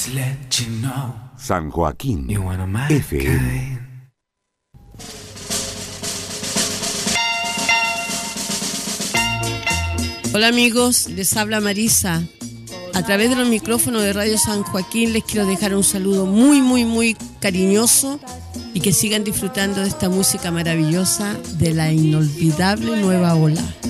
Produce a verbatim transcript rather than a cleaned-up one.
San Joaquín F M. Hola amigos, les habla Marisa. A través de los micrófonos de Radio San Joaquín les quiero dejar un saludo muy, muy, muy cariñoso y que sigan disfrutando de esta música maravillosa de la inolvidable Nueva Ola.